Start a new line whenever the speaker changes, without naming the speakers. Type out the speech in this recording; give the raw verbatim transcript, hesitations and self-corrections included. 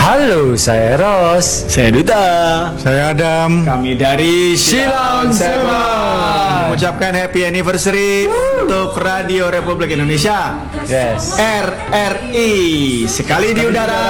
Halo, saya Ros.
Saya Duta.
Saya Adam.
Kami dari
Silang Seven.
mengucapkan happy anniversary untuk Radio Republik Indonesia.
Yes.
R R I sekali di udara.